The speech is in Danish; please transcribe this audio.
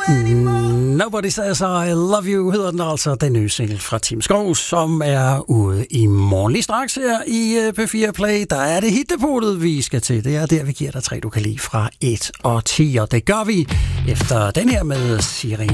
Nobody Says I Love You hedder den altså, den nye single fra Tim Skov, som er ude i morgen. Lige straks her i P4 Play, der er det hitdepotet, vi skal til. Det er der, vi giver dig 3, du kan lide fra 1 og 10, og det gør vi efter den her med Sirin.